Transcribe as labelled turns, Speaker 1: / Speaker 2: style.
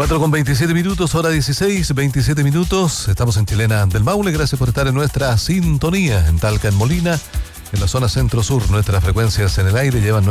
Speaker 1: 4:27, hora 16, 27 minutos. Estamos en Chilena del Maule. Gracias por estar en nuestra sintonía en Talca, en Molina, en la zona centro-sur. Nuestras frecuencias en el aire llevan